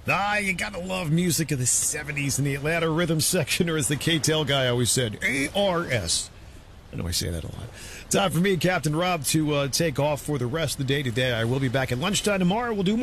Ah, you gotta love music of the 70s in the Atlanta rhythm section, or as the K-Tel guy always said, ARS. I know I say that a lot. Time for me, Captain Rob, to take off for the rest of the day today. I will be back at lunchtime tomorrow. We'll do more.